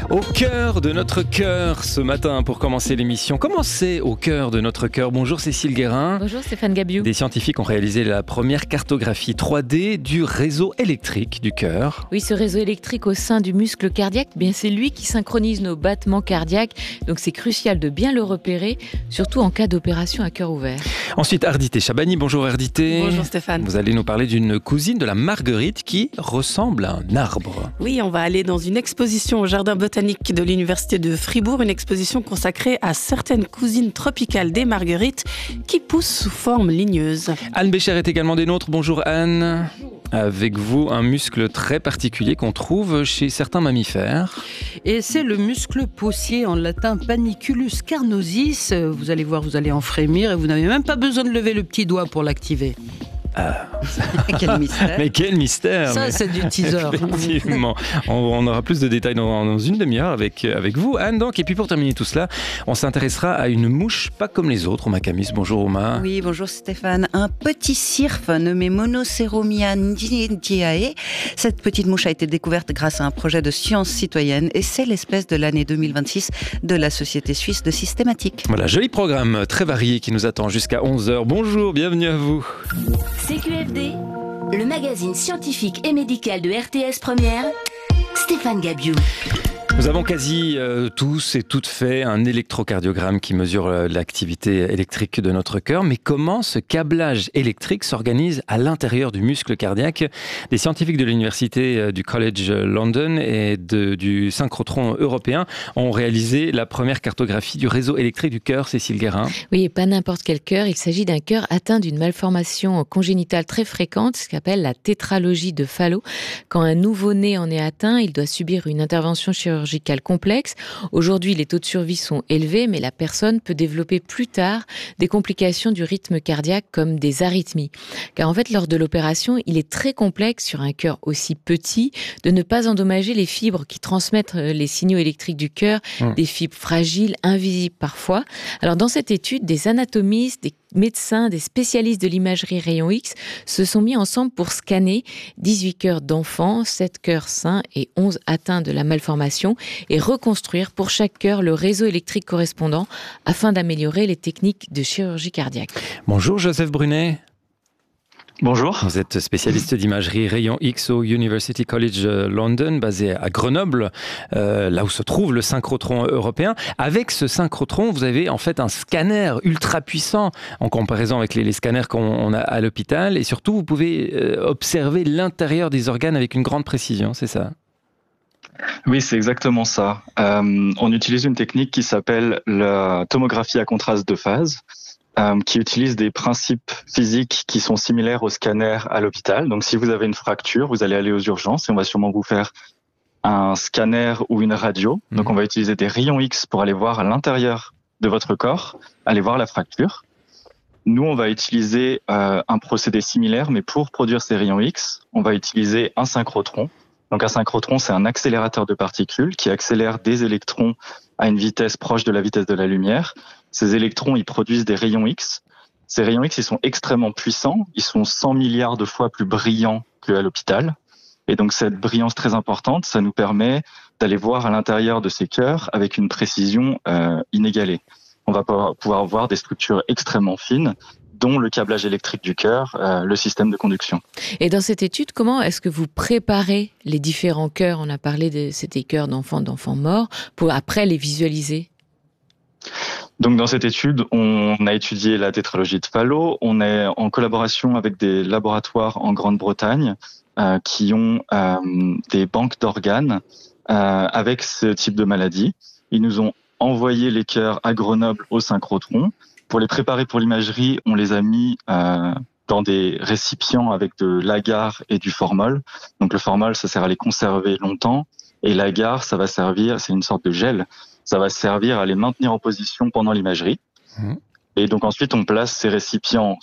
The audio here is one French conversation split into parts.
Au cœur de notre cœur ce matin pour commencer l'émission. Commencez au cœur de notre cœur. Bonjour Cécile Guérin. Bonjour Stéphane Gabiou. Des scientifiques ont réalisé la première cartographie 3D du réseau électrique du cœur. Oui, ce réseau électrique au sein du muscle cardiaque, bien c'est lui qui synchronise nos battements cardiaques. Donc c'est crucial de bien le repérer, surtout en cas d'opération à cœur ouvert. Ensuite, Ardité Chabani. Bonjour Ardité. Bonjour Stéphane. Vous allez nous parler d'une cousine de la marguerite qui ressemble à un arbre. Oui, on va aller dans une exposition au jardin botanique de l'université de Fribourg, une exposition consacrée à certaines cousines tropicales des marguerites qui poussent sous forme ligneuse. Anne Bécher est également des nôtres. Bonjour Anne. Avec vous, un muscle très particulier qu'on trouve chez certains mammifères. Et c'est le muscle possier, en latin Paniculus carnosis. Vous allez voir, vous allez en frémir et vous n'avez même pas besoin de lever le petit doigt pour l'activer. Quel mystère. Mais quel mystère. Ça, c'est du teaser. Effectivement. On aura plus de détails dans une demi-heure avec vous, Anne. Donc. Et puis pour terminer tout cela, on s'intéressera à une mouche pas comme les autres. Oma Camus, bonjour Oma. Oui, bonjour Stéphane. Un petit cirfe nommé Monoceromia ndiae. Cette petite mouche a été découverte grâce à un projet de science citoyenne et c'est l'espèce de l'année 2026 de la Société suisse de systématique. Voilà, joli programme très varié qui nous attend jusqu'à 11h. Bonjour, bienvenue à vous. CQFD, le magazine scientifique et médical de RTS Première, Stéphane Gabiou. Nous avons quasi tous et toutes fait un électrocardiogramme qui mesure l'activité électrique de notre cœur. Mais comment ce câblage électrique s'organise à l'intérieur du muscle cardiaque ? Des scientifiques de l'université du College London et du synchrotron européen ont réalisé la première cartographie du réseau électrique du cœur, Cécile Guérin. Oui, et pas n'importe quel cœur. Il s'agit d'un cœur atteint d'une malformation congénitale très fréquente, ce qu'on appelle la tétralogie de Fallot. Quand un nouveau-né en est atteint, il doit subir une intervention chirurgicale complexe. Aujourd'hui, les taux de survie sont élevés, mais la personne peut développer plus tard des complications du rythme cardiaque comme des arythmies. Car en fait, lors de l'opération, il est très complexe sur un cœur aussi petit de ne pas endommager les fibres qui transmettent les signaux électriques du cœur, des fibres fragiles, invisibles parfois. Alors dans cette étude, des anatomistes, des médecins, des spécialistes de l'imagerie rayon X se sont mis ensemble pour scanner 18 cœurs d'enfants, 7 cœurs sains et 11 atteints de la malformation et reconstruire pour chaque cœur le réseau électrique correspondant afin d'améliorer les techniques de chirurgie cardiaque. Bonjour Joseph Brunet. Bonjour. Vous êtes spécialiste d'imagerie rayon X au University College London, basé à Grenoble, là où se trouve le synchrotron européen. Avec ce synchrotron, vous avez en fait un scanner ultra puissant en comparaison avec les scanners qu'on a à l'hôpital. Et surtout, vous pouvez observer l'intérieur des organes avec une grande précision, c'est ça ? Oui, c'est exactement ça. On utilise une technique qui s'appelle la tomographie à contraste de phase, qui utilise des principes physiques qui sont similaires au scanner à l'hôpital. Donc si vous avez une fracture, vous allez aller aux urgences et on va sûrement vous faire un scanner ou une radio. Donc on va utiliser des rayons X pour aller voir à l'intérieur de votre corps, aller voir la fracture. Nous, on va utiliser un procédé similaire, mais pour produire ces rayons X, on va utiliser un synchrotron. Donc un synchrotron, c'est un accélérateur de particules qui accélère des électrons à une vitesse proche de la vitesse de la lumière. Ces électrons, ils produisent des rayons X. Ces rayons X, ils sont extrêmement puissants. Ils sont 100 milliards de fois plus brillants qu'à l'hôpital. Et donc cette brillance très importante, ça nous permet d'aller voir à l'intérieur de ces cœurs avec une précision inégalée. On va pouvoir voir des structures extrêmement fines, dont le câblage électrique du cœur, le système de conduction. Et dans cette étude, comment est-ce que vous préparez les différents cœurs ? On a parlé de ces cœurs d'enfants morts, pour après les visualiser. Donc dans cette étude, on a étudié la tétralogie de Fallot. On est en collaboration avec des laboratoires en Grande-Bretagne qui ont des banques d'organes avec ce type de maladie. Ils nous ont envoyé les cœurs à Grenoble au synchrotron. Pour les préparer pour l'imagerie, on les a mis dans des récipients avec de l'agar et du formol. Donc le formol, ça sert à les conserver longtemps. Et l'agar, ça va servir, c'est une sorte de gel, ça va servir à les maintenir en position pendant l'imagerie. Et donc ensuite, on place ces récipients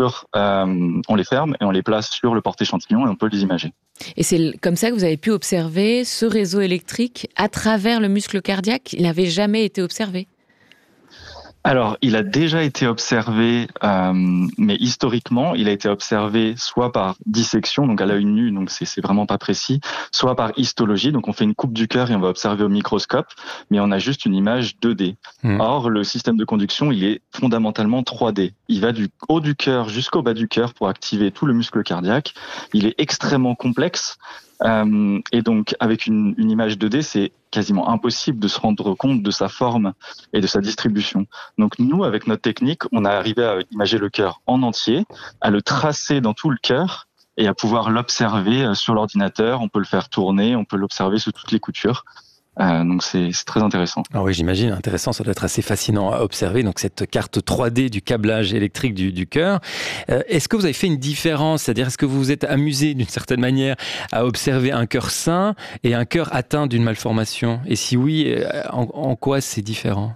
on les ferme et on les place sur le porte-échantillon et on peut les imager. Et c'est comme ça que vous avez pu observer ce réseau électrique à travers le muscle cardiaque. Il n'avait jamais été observé. Alors, il a déjà été observé, mais historiquement, il a été observé soit par dissection, donc à l'œil nu, donc c'est vraiment pas précis, soit par histologie, donc on fait une coupe du cœur et on va observer au microscope, mais on a juste une image 2D. Or, le système de conduction, il est fondamentalement 3D. Il va du haut du cœur jusqu'au bas du cœur pour activer tout le muscle cardiaque. Il est extrêmement complexe. Et donc, avec une image 2D, c'est quasiment impossible de se rendre compte de sa forme et de sa distribution. Donc, nous, avec notre technique, on a arrivé à imager le cœur en entier, à le tracer dans tout le cœur et à pouvoir l'observer sur l'ordinateur. On peut le faire tourner, on peut l'observer sous toutes les coutures. Donc c'est très intéressant. Ah oui, j'imagine, intéressant, ça doit être assez fascinant à observer, donc cette carte 3D du câblage électrique du cœur. Est-ce que vous avez fait une différence, c'est-à-dire est-ce que vous vous êtes amusé d'une certaine manière à observer un cœur sain et un cœur atteint d'une malformation? Et si oui, en quoi c'est différent?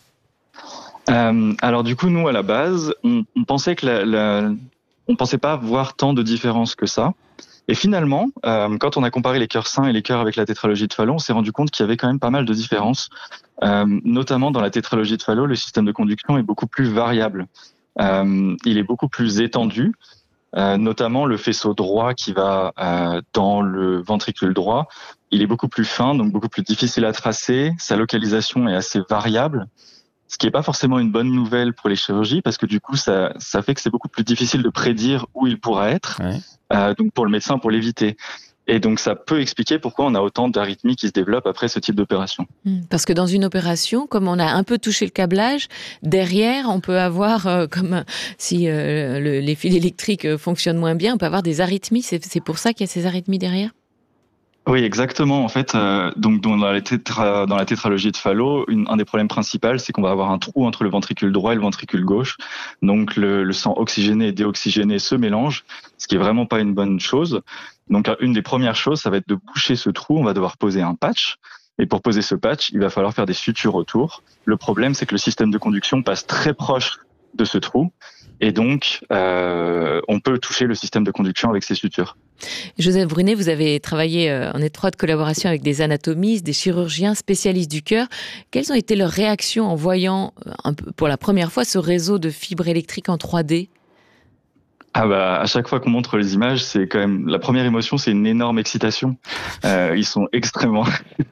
Alors du coup, nous à la base, on pensait que on pensait pas voir tant de différences que ça. Et finalement, quand on a comparé les cœurs sains et les cœurs avec la tétralogie de Fallot, on s'est rendu compte qu'il y avait quand même pas mal de différences. Notamment dans la tétralogie de Fallot, le système de conduction est beaucoup plus variable. Il est beaucoup plus étendu. Notamment le faisceau droit qui va dans le ventricule droit. Il est beaucoup plus fin, donc beaucoup plus difficile à tracer. Sa localisation est assez variable. Ce qui n'est pas forcément une bonne nouvelle pour les chirurgies, parce que du coup, ça fait que c'est beaucoup plus difficile de prédire où il pourra être, donc pour le médecin, pour l'éviter. Et donc, ça peut expliquer pourquoi on a autant d'arythmies qui se développent après ce type d'opération. Parce que dans une opération, comme on a un peu touché le câblage, derrière, on peut avoir, comme si les fils électriques fonctionnent moins bien, on peut avoir des arythmies. C'est pour ça qu'il y a ces arythmies derrière ? Oui, exactement. En fait, donc dans la tétralogie de Fallot, un des problèmes principaux, c'est qu'on va avoir un trou entre le ventricule droit et le ventricule gauche. Donc le sang oxygéné et déoxygéné se mélangent, ce qui est vraiment pas une bonne chose. Donc une des premières choses, ça va être de boucher ce trou. On va devoir poser un patch. Et pour poser ce patch, il va falloir faire des sutures autour. Le problème, c'est que le système de conduction passe très proche de ce trou. Et donc, on peut toucher le système de conduction avec ces sutures. Joseph Brunet, vous avez travaillé en étroite collaboration avec des anatomistes, des chirurgiens spécialistes du cœur. Quelles ont été leurs réactions en voyant pour la première fois ce réseau de fibres électriques en 3D ? À chaque fois qu'on montre les images, c'est quand même la première émotion, c'est une énorme excitation. Ils sont extrêmement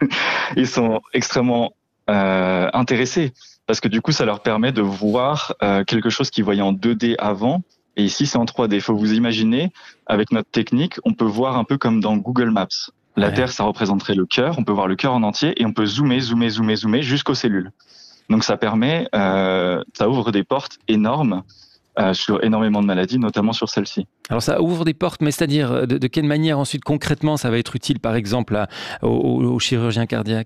intéressés parce que du coup, ça leur permet de voir quelque chose qu'ils voyaient en 2D avant. Et ici, c'est en 3D. Il faut vous imaginer, avec notre technique, on peut voir un peu comme dans Google Maps. La Terre, ça représenterait le cœur. On peut voir le cœur en entier et on peut zoomer jusqu'aux cellules. Donc, ça permet, ça ouvre des portes énormes sur énormément de maladies, notamment sur celle-ci. Alors, ça ouvre des portes, mais c'est-à-dire de quelle manière ensuite, concrètement, ça va être utile, par exemple, aux chirurgiens cardiaques ?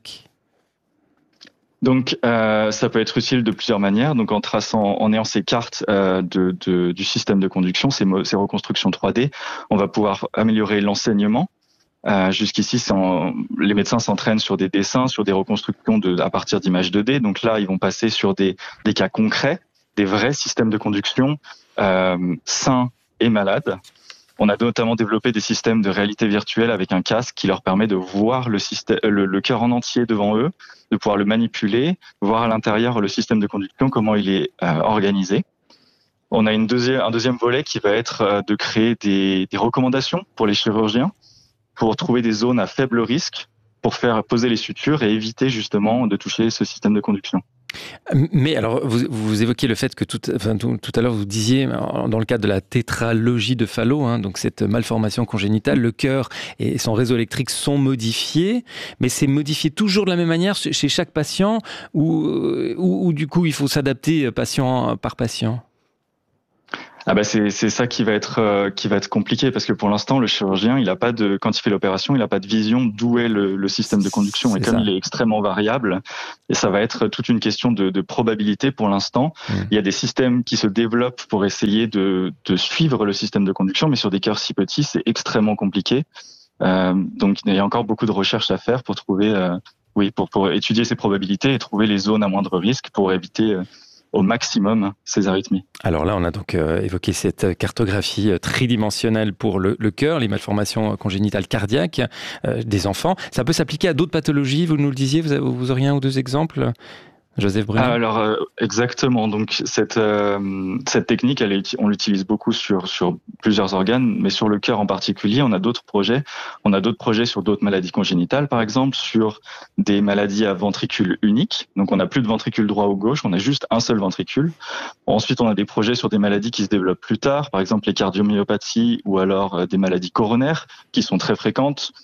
Donc, ça peut être utile de plusieurs manières. Donc, en ayant ces cartes du système de conduction, ces reconstructions 3D, on va pouvoir améliorer l'enseignement. Jusqu'ici, les médecins s'entraînent sur des dessins, sur des reconstructions à partir d'images 2D. Donc là, ils vont passer sur des cas concrets, des vrais systèmes de conduction sains et malades. On a notamment développé des systèmes de réalité virtuelle avec un casque qui leur permet de voir le cœur en entier devant eux, de pouvoir le manipuler, voir à l'intérieur le système de conduction, comment il est organisé. On a un deuxième volet qui va être de créer des recommandations pour les chirurgiens, pour trouver des zones à faible risque, pour faire poser les sutures et éviter justement de toucher ce système de conduction. Mais alors, vous évoquiez le fait que tout à l'heure, vous disiez, dans le cadre de la tétralogie de Fallot, donc cette malformation congénitale, le cœur et son réseau électrique sont modifiés, mais c'est modifié toujours de la même manière chez chaque patient ou du coup, il faut s'adapter patient par patient ? C'est ça qui va être compliqué parce que pour l'instant le chirurgien quand il fait l'opération il a pas de vision d'où est le système de conduction et comme il est extrêmement variable et ça va être toute une question de probabilité pour l'instant. Il y a des systèmes qui se développent pour essayer de suivre le système de conduction mais sur des cœurs si petits c'est extrêmement compliqué. Donc il y a encore beaucoup de recherches à faire pour trouver pour étudier ces probabilités et trouver les zones à moindre risque pour éviter au maximum ces arythmies. Alors là, on a donc évoqué cette cartographie tridimensionnelle pour le cœur, les malformations congénitales cardiaques des enfants. Ça peut s'appliquer à d'autres pathologies, vous nous le disiez, vous auriez un ou deux exemples ? Joseph Brunet. Alors exactement. Donc cette technique, on l'utilise beaucoup sur plusieurs organes, mais sur le cœur en particulier, on a d'autres projets. On a d'autres projets sur d'autres maladies congénitales, par exemple, sur des maladies à ventricule unique. Donc on n'a plus de ventricule droit ou gauche, on a juste un seul ventricule. Ensuite, on a des projets sur des maladies qui se développent plus tard, par exemple les cardiomyopathies ou alors des maladies coronaires qui sont très fréquentes.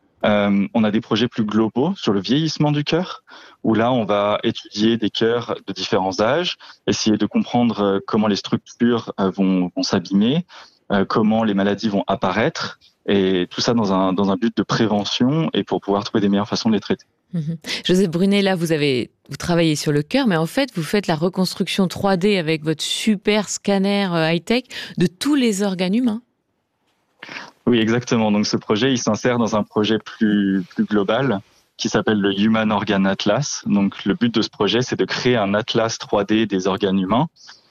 On a des projets plus globaux sur le vieillissement du cœur, où là, on va étudier des cœurs de différents âges, essayer de comprendre comment les structures vont s'abîmer, comment les maladies vont apparaître, et tout ça dans un but de prévention et pour pouvoir trouver des meilleures façons de les traiter. Joseph Brunet, là, vous travaillez sur le cœur, mais en fait, vous faites la reconstruction 3D avec votre super scanner high-tech de tous les organes humains. Oui, exactement. Donc ce projet, il s'insère dans un projet plus global qui s'appelle le Human Organ Atlas. Donc le but de ce projet, c'est de créer un atlas 3D des organes humains.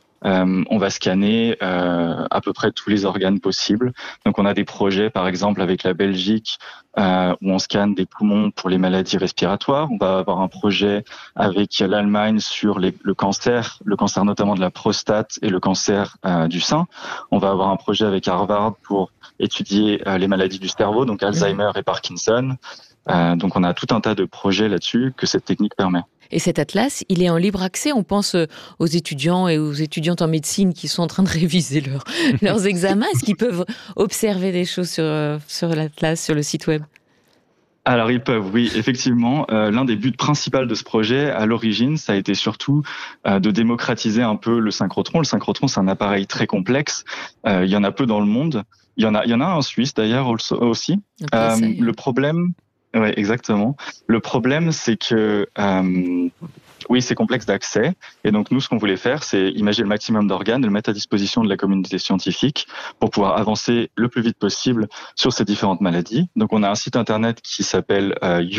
On va scanner à peu près tous les organes possibles. Donc on a des projets, par exemple, avec la Belgique, où on scanne des poumons pour les maladies respiratoires. On va avoir un projet avec l'Allemagne sur le cancer notamment de la prostate et le cancer du sein. On va avoir un projet avec Harvard pour étudier les maladies du cerveau, donc Alzheimer et Parkinson. Donc on a tout un tas de projets là-dessus que cette technique permet. Et cet atlas, il est en libre accès. On pense aux étudiants et aux étudiantes en médecine qui sont en train de réviser leurs examens. Est-ce qu'ils peuvent observer des choses sur l'atlas, sur le site web ? Alors ils peuvent, oui, effectivement. L'un des buts principaux de ce projet, à l'origine, ça a été surtout de démocratiser un peu le synchrotron. Le synchrotron, c'est un appareil très complexe. Il y en a peu dans le monde. Il y en a un en Suisse d'ailleurs aussi. Okay, le problème... Oui, exactement. Le problème, c'est que oui, c'est complexe d'accès. Et donc, nous, ce qu'on voulait faire, c'est imager le maximum d'organes et le mettre à disposition de la communauté scientifique pour pouvoir avancer le plus vite possible sur ces différentes maladies. Donc, on a un site internet qui s'appelle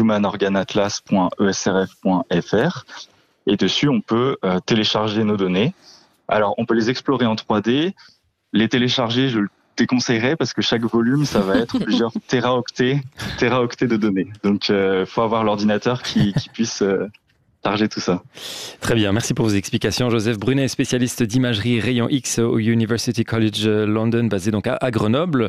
humanorganatlas.esrf.fr. Et dessus, on peut télécharger nos données. Alors, on peut les explorer en 3D. Les télécharger, je le déconseillerais parce que chaque volume, ça va être plusieurs téraoctets de données. Donc, faut avoir l'ordinateur qui puisse charger tout ça. Très bien, merci pour vos explications. Joseph Brunet, spécialiste d'imagerie rayon X au University College London, basé donc à Grenoble,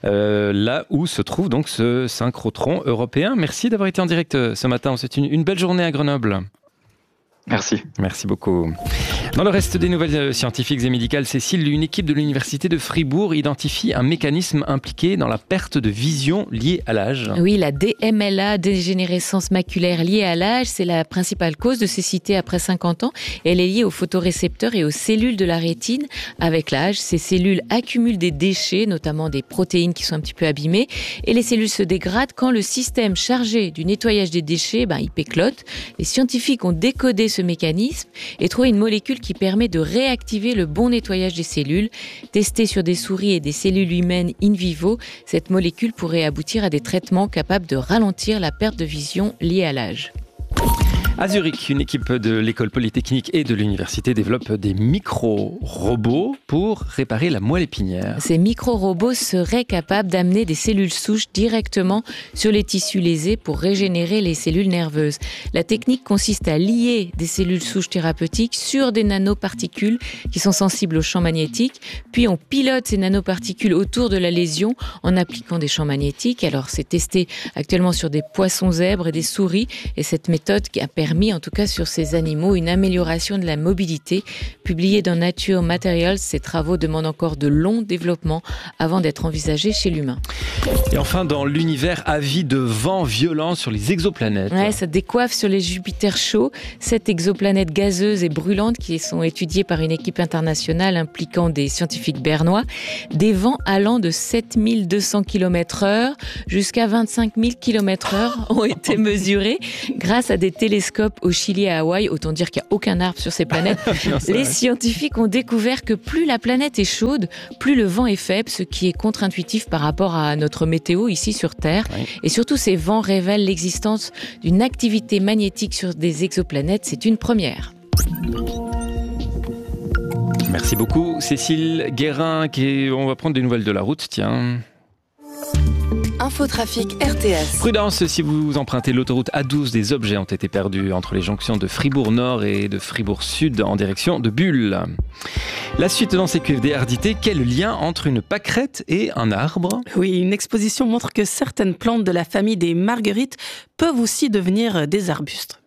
là où se trouve donc ce synchrotron européen. Merci d'avoir été en direct ce matin. C'est une belle journée à Grenoble. Merci. Merci beaucoup. Dans le reste des nouvelles scientifiques et médicales, Cécile, une équipe de l'Université de Fribourg identifie un mécanisme impliqué dans la perte de vision liée à l'âge. Oui, la DMLA, dégénérescence maculaire liée à l'âge, c'est la principale cause de cécité après 50 ans. Elle est liée aux photorécepteurs et aux cellules de la rétine. Avec l'âge, ces cellules accumulent des déchets, notamment des protéines qui sont un petit peu abîmées, et les cellules se dégradent quand le système chargé du nettoyage des déchets, il péclote. Les scientifiques ont décodé ce mécanisme et trouvé une molécule qui permet de réactiver le bon nettoyage des cellules. Testée sur des souris et des cellules humaines in vivo, cette molécule pourrait aboutir à des traitements capables de ralentir la perte de vision liée à l'âge. À Zurich, une équipe de l'école polytechnique et de l'université développe des micro-robots pour réparer la moelle épinière. Ces micro-robots seraient capables d'amener des cellules souches directement sur les tissus lésés pour régénérer les cellules nerveuses. La technique consiste à lier des cellules souches thérapeutiques sur des nanoparticules qui sont sensibles aux champs magnétiques, puis on pilote ces nanoparticules autour de la lésion en appliquant des champs magnétiques. Alors c'est testé actuellement sur des poissons zèbres et des souris, et cette méthode qui a permis, en tout cas sur ces animaux, une amélioration de la mobilité. Publié dans Nature Materials, ces travaux demandent encore de longs développements avant d'être envisagés chez l'humain. Et enfin, dans l'univers, avis de vent violent sur les exoplanètes. Ouais, ça décoiffe sur les Jupiters chauds. 7 exoplanètes gazeuses et brûlantes qui sont étudiées par une équipe internationale impliquant des scientifiques bernois. Des vents allant de 7200 km/h jusqu'à 25 000 km/h ont été mesurés grâce à des télescopes au Chili et à Hawaï. Autant dire qu'il n'y a aucun arbre sur ces planètes. Les scientifiques ont découvert que plus la planète est chaude, plus le vent est faible, ce qui est contre-intuitif par rapport à notre météo ici sur Terre. Oui. Et surtout, ces vents révèlent l'existence d'une activité magnétique sur des exoplanètes. C'est une première. Merci beaucoup, Cécile Guérin. On va prendre des nouvelles de la route, tiens. Infotrafic RTS. Prudence, si vous empruntez l'autoroute A12, des objets ont été perdus entre les jonctions de Fribourg-Nord et de Fribourg-Sud en direction de Bulle. La suite dans ces QFD RDT, quel lien entre une pâquerette et un arbre ? Oui, une exposition montre que certaines plantes de la famille des marguerites peuvent aussi devenir des arbustes.